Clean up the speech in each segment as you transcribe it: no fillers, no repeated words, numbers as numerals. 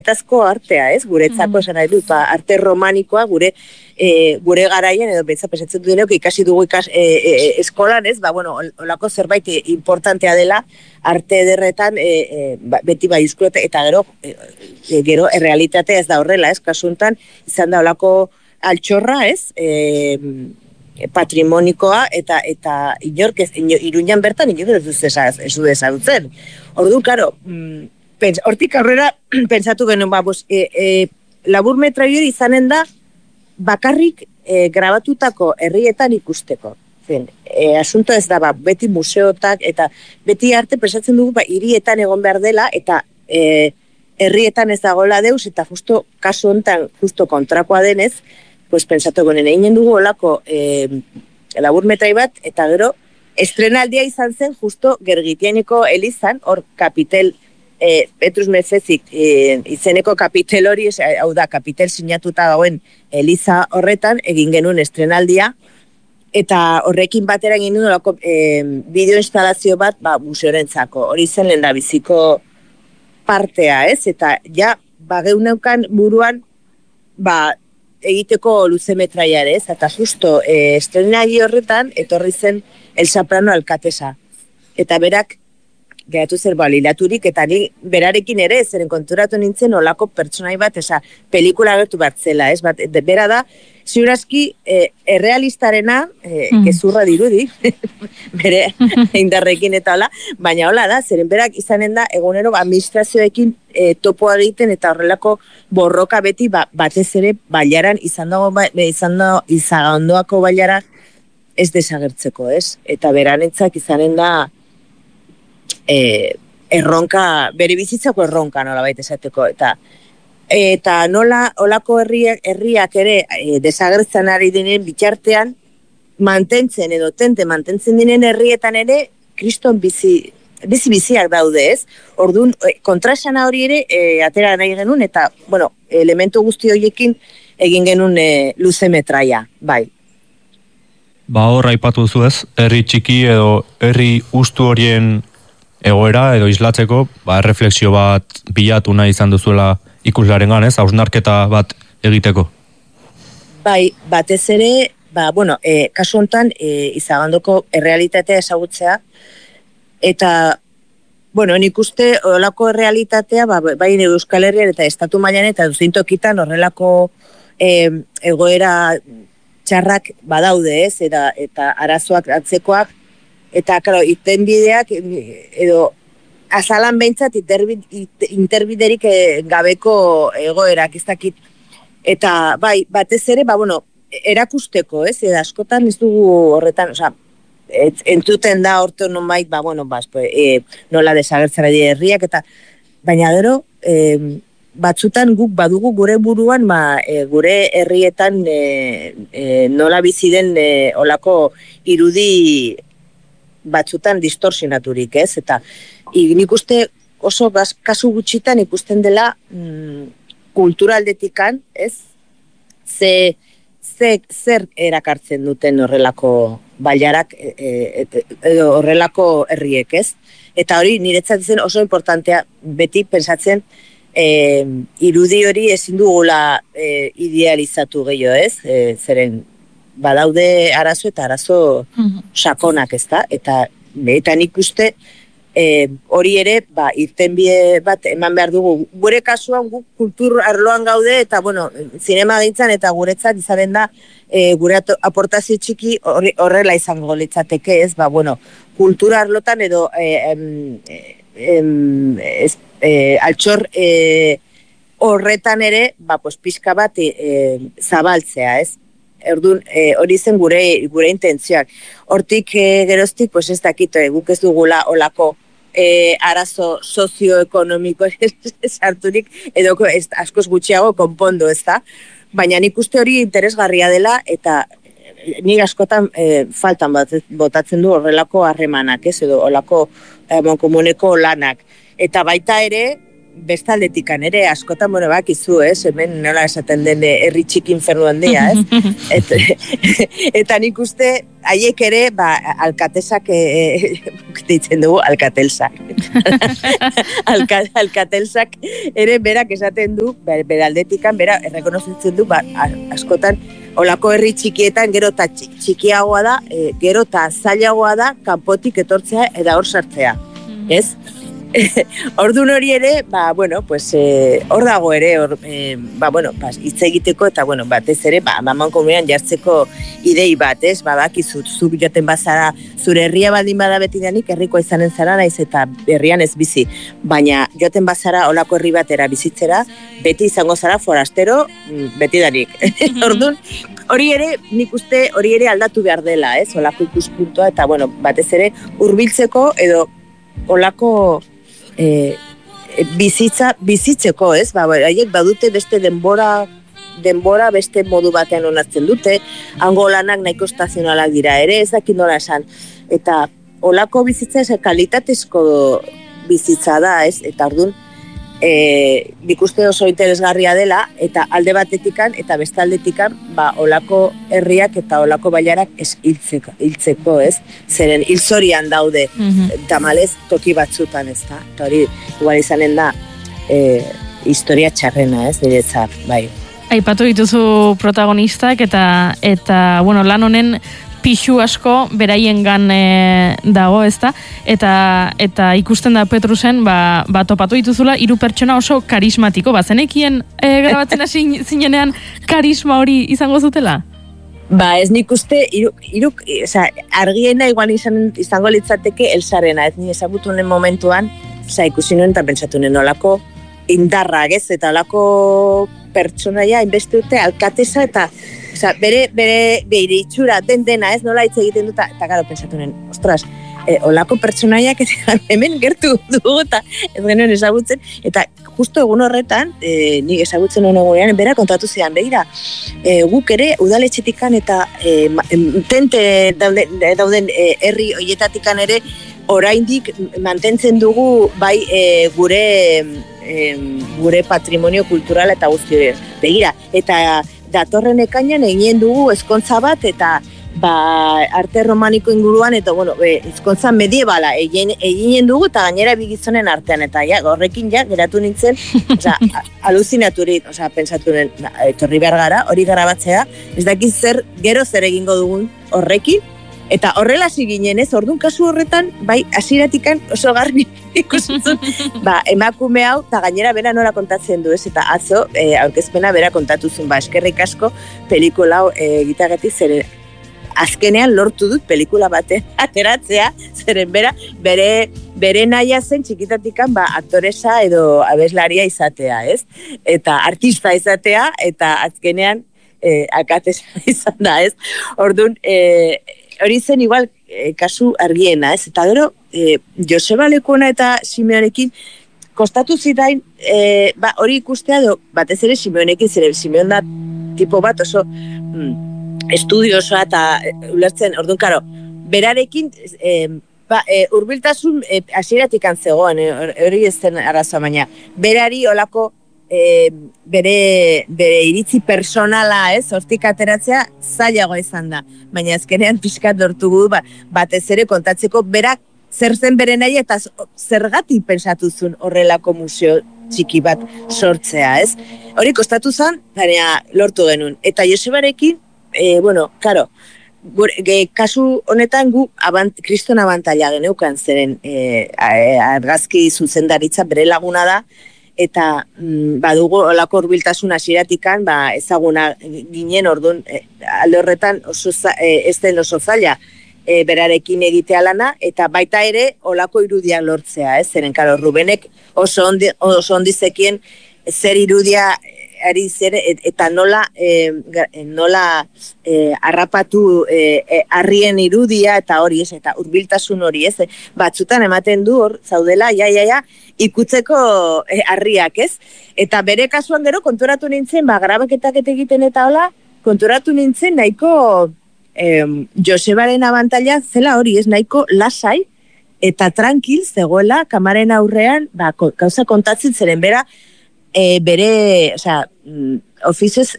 benetazko artea, ez? Guretzako esan nahi dut, arte romanikoa gure garaien edo pentsatzen dueneok ikasi dugu eskolan, ez? Olako zerbait importantea dela arte ederretan beti izkuet eta gero errealitatea ez da horrela, ez? Kasu honetan izan da olako altxorra, ez? Patrimonikoa eta inork Iruñan bertan inork ez du ezagutzen. Orduan, karo, hortik aurrera pentsatu genuen, labur metroi hori izanen da bakarrik grabatutako herrietan ikusteko. Asunto ez da, beti museotak eta beti arte pensatzen dugu hirietan egon behar dela eta herrietan ez dagoela deus eta justo kasu honetan justo kontrakoa denez, pues pensatu gonen, egin dugu olako labur metrai bat, eta gero, estrenaldia izan zen justo Gergitianeko elizan, hor kapitel, Petrus Mezezik izeneko kapitel hori, hau da, kapitel sinatuta dagoen eliza horretan, egin genuen estrenaldia, eta horrekin batera egin duen olako bideo instalazio bat, museorentzako, hori zen lehendabiziko partea, ez? Eta ja, geuneukan buruan, egiteko luze metraiare, ez? Eta justo estrenagi horretan etorri zen El Soprano alkatesa. Eta berak geratu zer lilaturik, eta ni berarekin ere zeren konturatu nintzen olako pertsonai bat, pelikula gertu bat zela, ez? Bera da, ziurazki errealistarena, gezurra dirudi, bere indarrekin eta hola, baina hola da, zeren berak izanen da, egunero administrazioekin topoa egiten eta horrelako borroka beti batez ere bailaran izagandoako bailara ez desagertzeko, ez? Eta beranentzak izanen da erronka, bere bizitzako erronka nola baita esateko, eta nola olako herriak ere desagertzen ari dinen bitartean mantentzen edo mantentzen dinen herrietan ere kriston biziak daude, ez? Orduan, kontraesana hori ere atera nahi genuen, eta, elementu guzti horiekin egin genuen luze metraia, bai. Hor aipatu duzu ez, herri txiki edo herri ustu horien egoera edo islatzeko, refleksio bat bilatu nahi izan duzuela ikuslarengan, ez? Hausnarketa bat egiteko. Bai, batez ere, kasu honetan, izagandoko errealitatea ezagutzea, eta, nik uste horrelako errealitatea, bai Euskal Herrian eta estatu mailan eta duzintokitan horrelako egoera txarrak badaude, ez? Eta arazoak atzekoak, eta, klaro, itenbideak, edo, azalan behintzat interbiderik gabeko egoerak, ez dakit. Eta, bai, batez ere, erakusteko, ez? Eta askotan ez dugu horretan, entzuten da orte honumait, nola desagertzen ari herriak, eta, baina gero, batzutan guk badugu gure buruan, gure herrietan nola bizi den olako irudi batzutan distorsionaturik, ez? Eta nik uste oso kasu gutxitan ikusten dela kulturaldetikan, ez? Zer erakartzen duten horrelako bailarak edo horrelako herriek, ez? Eta hori niretzat zen oso importantea beti pensatzen irudi hori ezin dugula idealizatu gehiago, ez? Zeren badaude arazo eta arazo sakonak, ez da? Eta nik uste hori ere, irtenbide bat eman behar dugu. Gure kasuan guk kultur arloan gaude eta, zinema gintzan eta guretzat izaren da gure aportazio txiki horrela izango litzateke, ez? Kultura arlotan edo altxor horretan ere, pixka bat zabaltzea, ez? Orduan, hori zen gure intentzioak. Hortik geroztik, ez dakit, guk ez dugula olako arazo sozioekonomiko sarturik, edo askoz gutxiago konpondo, ez da? Baina nik uste hori interesgarria dela, eta nik askotan faltan botatzen du horrelako harremanak, ez? Edo olako komuneko lanak. Eta baita ere, bestaldetikan ere, askotan, bakizu, hemen nola esaten den herri txiki infernu handia, eta nik uste, haiek ere, alkatesak, deitzen dugu, alkatelsak. Alkatelsak ere berak esaten du, beraldetikan, errekonozitzen du, askotan, olako herri txikietan, gero eta txikiagoa da, gero eta zailagoa da, kanpotik etortzea, eta hor sartzea, ez? Ordun hori ere, hor dago ere, hitz egiteko eta, batez ere, amankomunean jartzeko idei bat, ez? Bakizu, zuk joten bazara, zure herria baldin bada betidanik, herrikoa izanen zara, naiz eta herrian ez bizi. Baina, joten bazara, olako herri batera bizitzera, beti izango zara forastero, betidanik. Ordun, hori ere, nik uste, hori ere aldatu behar dela, ez? Olako ikuspuntua, eta, batez ere, hurbiltzeko edo olako bizitzeko, ez? Haiek badute beste denbora beste modu batean onartzen dute, hango lanak nahiko estazionalak dira ere, ez dakit nola esan. Eta olako bizitza ez kalitatezko bizitza da, ez? Eta orduan, nik uste oso interesgarria dela, eta alde batetikan eta bestaldetikan, olako herriak eta olako bailarak ez hiltzeko, ez? Zeren hilzorian daude, tamalez toki batzutan, ez da? Eta hori, igual izanen da, historia txarrena, ez? Niretzat, bai. Aipatu dituzu protagonistak eta lan honen pixu asko beraiengan dago, ezta? Eta ikusten da Petrusen, topatu dituzula 3 pertsona oso karismatiko, zenekien grabatzen hasi zinenean karisma hori izango zutela? Ez nik uste, argiena igual izango litzateke Elsarena, ez ni ezagutu nen momentuan, ikusi nuen eta pentsatu nuen olako indarrak, ez? Eta olako pertsonaia inbeste dute alkatesa eta bere itxura dena, ez nola hitz egiten dut, eta gero pentsatu nuen, ostras, olako pertsonaiak hemen gertu dugu eta ez genuen ezagutzen, eta justo egun horretan, nik ezagutzen honen egunean, bera kontatu zidan, behira, guk ere udaletxetikan eta tente dauden herri horietatikan ere oraindik mantentzen dugu bai gure patrimonio kultural eta guzti hori. Begira, eta datorren ekainan egin dugu ezkontza bat eta arte romaniko inguruan eta ezkontza mediebala eginen dugu eta gainera bigizonen artean eta horrekin geratu nintzen aluzinaturik, pentsatu nuen etorri behar gara, hori grabatzea, ez dakit gero zer egingo dugun horrekin. Eta horrela ginen, ez, orduan kasu horretan, hasieratikan oso garbi ikusitzen, emakume hau, eta gainera bera nola kontatzen du, ez, eta atzo, aurkezpena bera kontatuzun, eskerrik asko, pelikula hau egitagatik, zeren azkenean lortu dut pelikula baten ateratzea, zeren bere nahia zen txikitatikan, aktoresa edo abeslaria izatea, ez, eta artista izatea, eta azkenean akatesa izan da, ez, orduan, hori zen igual kasu argiena, ez? Eta gero, Joseba Lekuona eta Simeonekin kostatu zidain, hori ikustea batez ere Simeonekin, zere Simeon da tipo bat oso estudiosoa eta ulertzen, orduan, karo, berarekin hurbiltasun hasieratik antzegoen, hori ez zen arazoa, baina berari olako bere iritzi personala, ez, hortik ateratzea zailagoa izan da, baina azkenean pixkat lortu batez ere kontatzeko berak zer zen bere nahi eta zergatik pensatuzun horrelako museo txiki bat sortzea, ez? Hori kostatu zen, baina lortu genuen. Eta Josebarekin, karo, kasu honetan gu kriston abantaila geneukan zeren argazki zuzendaritza bere laguna da, eta badugu olako hurbiltasun hasieratikan ezaguna ginen orduan alde horretan ez den oso zaila berarekin egitea lana eta baita ere olako irudia lortzea, zeren karo Rubenek oso ondi zekien zer irudia ari zer eta nola harrapatu harrien irudia eta hori ez, eta hurbiltasun hori ez, batzutan ematen du hor zaudela, ikutzeko harriak ez, eta bere kasuan gero konturatu nintzen, grabaketak egiten eta hola, konturatu nintzen nahiko Josebaren abantaila zela hori ez, nahiko lasai, eta tranquil zegoela kamaren aurrean, gauza kontatzen zeren bera, bere, ofizioz,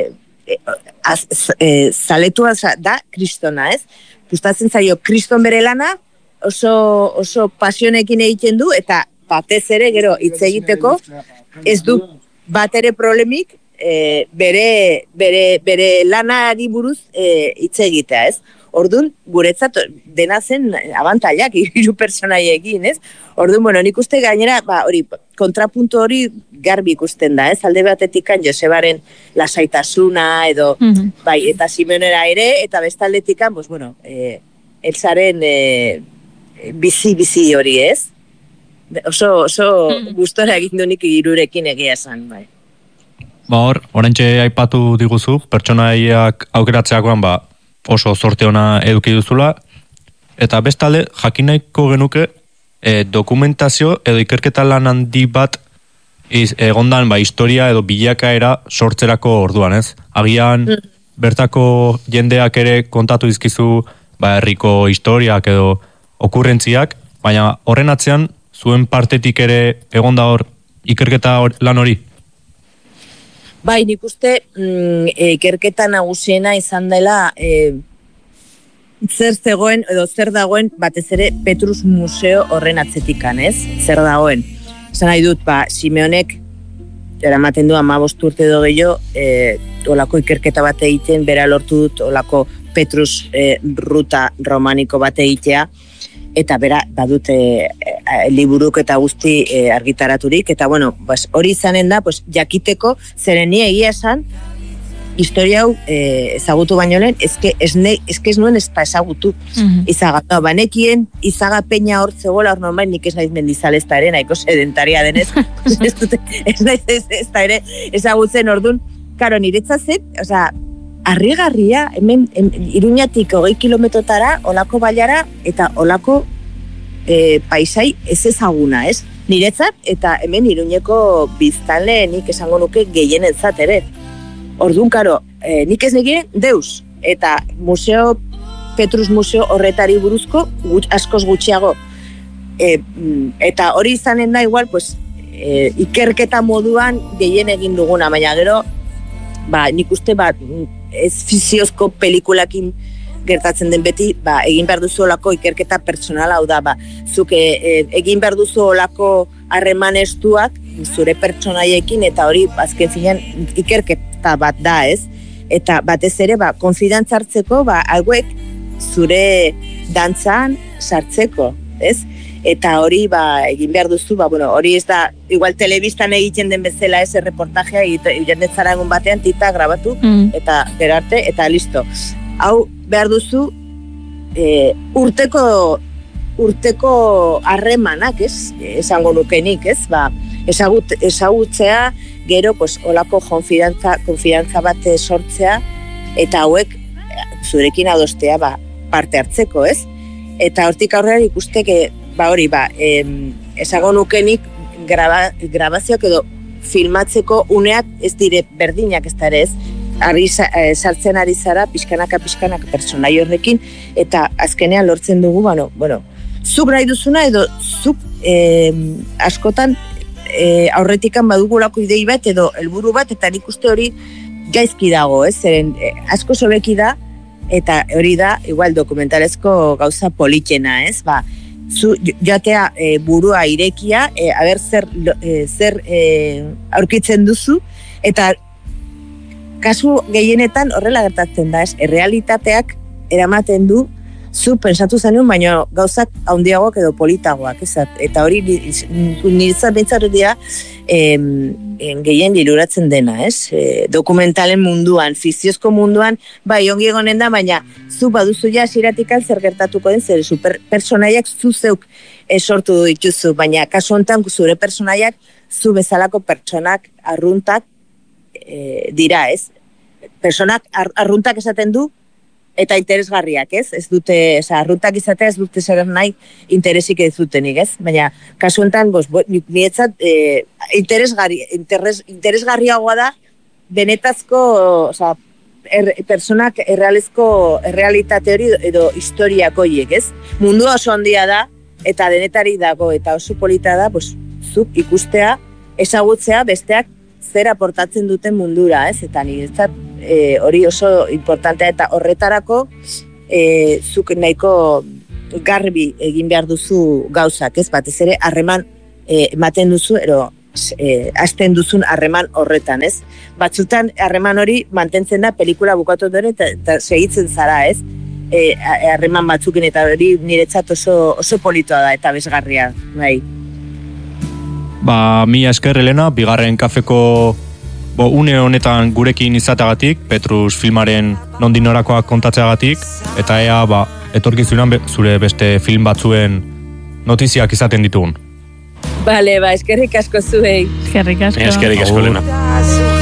zaletua da kristona, ez? Gustatzen zaio kriston bere lana, oso pasionekin egiten du, eta batez ere, gero, hitz egiteko, ez du bat ere problemik, bere lanari buruz hitz egitea, ez? Orduan, guretzat dena zen abantailak hiru pertsonaiekin, ez? Orduan, nik uste gainera, hori, kontrapuntu hori garbi ikusten da, ez? Alde batetikan Josebaren lasaitasuna, edo, bai, eta Simeonera ere, eta bestaldetikan, Elzaren bizi hori, ez? Oso gustora egin du nik hirurekin egia esan, bai. Oraintxe aipatu diguzu, pertsonaiak aukeratzeakoan, oso zorte ona eduki duzula, eta bestalde, jakin nahiko genuke, dokumentazio edo ikerketa lan handi bat egondan historia edo bilakaera sortzerako orduan, ez? Agian, bertako jendeak ere kontatu dizkizu herriko historiak edo okurrentziak, baina horren atzean, zuen partetik ere egonda hor ikerketa lan hori? Bai, nik uste ikerketa nagusiena izan dela zer zegoen edo zer dagoen batez ere Petrus Museo horren atzetikan, ez? Zer dagoen. Esan nahi dut, Simeonek eramaten du 15 urte edo gehiago olako ikerketa bat egiten, bera lortu dut olako Petrus ruta romaniko bat egitea, eta bera badut liburuk eta guzti argitaraturik, eta hori izanen da, jakiteko zeren egia esan, historia hau ezagutu baino lehen, ez nuen ez ezagutu izaga. Banekien izaga peña hor zegoela, hor normal nik ez naiz mendizalezta ere, nahiko sedentaria denez, ez naiz ez da ere ezagutzen orduan, karo, niretzat zen, harrigarria, hemen Iruñatik 20 kilometrotara, olako bailara, eta olako paisai ez ezaguna, ez? Niretzat, eta hemen Iruñeko biztanle nik esango nuke gehienentzat ere. Orduan, karo, nik ez negire deus, eta Petrus Museo horretari buruzko askoz gutxiago. Eta hori izanen da igual, ikerketa moduan gehien egin duguna, baina gero, nik uste ez fiziozko pelikulakin gertatzen den beti, egin behar duzu olako ikerketa personala, hau da, zuk egin behar duzu olako harreman estuak zure pertsonaiekin, eta hori azken finean ikerketa bat da, ez? Eta batez ere, konfidantza hartzeko, hauek zure dantzan sartzeko, ez? Eta hori egin behar duzu, hori ez da, igual telebistan egiten den bezala ez reportajea, jendetzara egun batean tita grabatu, eta gerarte, eta listo. Hau behar duzu urteko harremanak, ez? Esango nukenik, ez? Ezagutzea, gero, olako konfidantza bat sortzea, eta hauek zurekin adostea parte hartzeko, ez? Eta hortik aurrera ikusteke, esango nukenik grabazioak edo filmatzeko uneak ez dire berdinak ez da ere ez, sartzen ari zara pixkanaka personai horrekin, eta azkenean lortzen dugu, zuk nahi duzuna edo zuk askotan aurretikan badugulako idei bat edo helburu bat, eta nik uste hori gaizki dago, ez? Zeren asko sobeki da, eta hori da, igual dokumentalezko gauza politxena, ez? Zu joatea burua irekia, aber zer aurkitzen duzu, eta kasu gehienetan horrela gertatzen da, ez? Errealitateak eramaten du, zu pensatu zenuen, baina gauzak handiagoak edo politagoak, ez? Eta hori niretzat behintzat dira gehien liluratzen dena, ez? Dokumentalen munduan, fiziozko munduan, ongi egonen da, baina zu baduzu ja hasieratik zer gertatuko den, zer personaiak zu zeuk sortu dituzu, baina kasu honetan zure personaiak zu bezalako pertsonak arruntak dira, ez? Personak arruntak esaten du, eta interesgarriak, ez? Ez dute, arruntak izatea ez dute zer nahi interesik ez dutenik, ez? Baina, kasu honetan, nietzat interesgarriagoa da benetazko, personak errealitate hori edo historiak horiek, ez? Mundua oso handia da, eta denetari dago, eta oso polita da, pues, zuk ikustea, ezagutzea besteak zer aportatzen duten mundura, ez? Eta niretzat hori oso importantea, eta horretarako zuk nahiko garbi egin behar duzu gauzak, ez? Batez ere harreman ematen duzu, hasten duzun harreman horretan, ez? Batzutan harreman hori mantentzen da pelikula bukatu duen eta segitzen zara, ez? Harreman batzukin, eta hori niretzat oso politoa da eta bezgarria, bai. Mila esker, Elena, bigarren kafeko une honetan gurekin izatagatik, Petrus filmaren nondik norakoak kontatzeagatik, eta ea etorkizunan zure beste film batzuen notiziak izaten ditugun. Bale, eskerrik asko zuei. Eskerrik asko. Eskerrik asko, Elena.